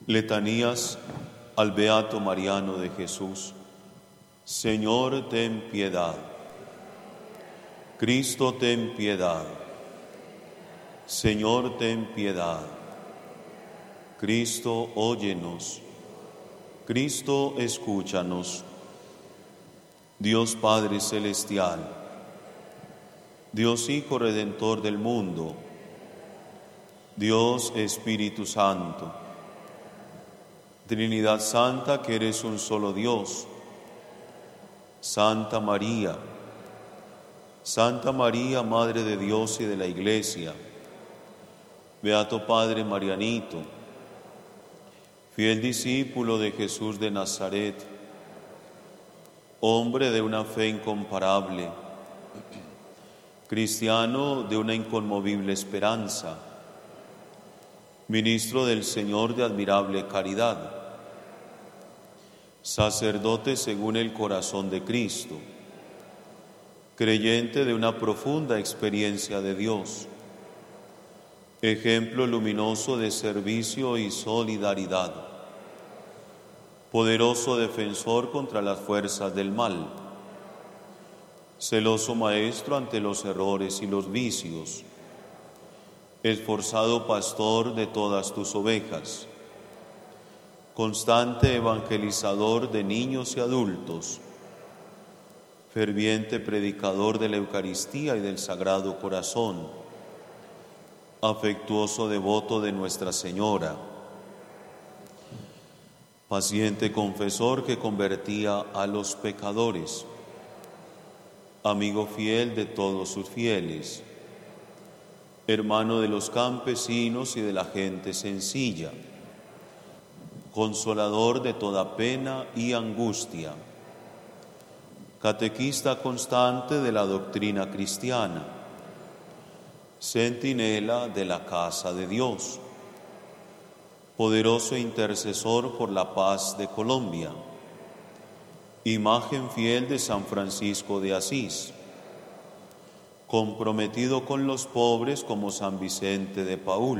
Letanías al Beato Mariano de Jesús. Señor, ten piedad. Cristo, ten piedad. Señor, ten piedad. Cristo, óyenos. Cristo, escúchanos. Dios Padre Celestial, Dios Hijo Redentor del mundo, Dios Espíritu Santo, Trinidad Santa, que eres un solo Dios. Santa María, Madre de Dios y de la Iglesia. Beato Padre Marianito, fiel discípulo de Jesús de Nazaret, hombre de una fe incomparable, cristiano de una inconmovible esperanza, ministro del Señor de admirable caridad, sacerdote según el corazón de Cristo, creyente de una profunda experiencia de Dios, ejemplo luminoso de servicio y solidaridad, poderoso defensor contra las fuerzas del mal, celoso maestro ante los errores y los vicios, esforzado pastor de todas tus ovejas, constante evangelizador de niños y adultos, ferviente predicador de la Eucaristía y del Sagrado Corazón, afectuoso devoto de Nuestra Señora, paciente confesor que convertía a los pecadores, amigo fiel de todos sus fieles, hermano de los campesinos y de la gente sencilla, consolador de toda pena y angustia, catequista constante de la doctrina cristiana, centinela de la casa de Dios, poderoso intercesor por la paz de Colombia, imagen fiel de San Francisco de Asís, comprometido con los pobres como San Vicente de Paúl,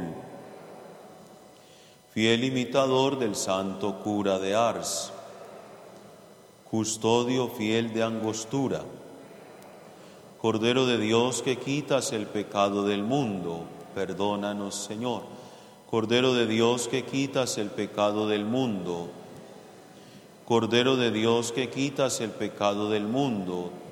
fiel imitador del santo cura de Ars, custodio fiel de Angostura, Cordero de Dios que quitas el pecado del mundo, perdónanos, Señor. Cordero de Dios que quitas el pecado del mundo, Cordero de Dios que quitas el pecado del mundo,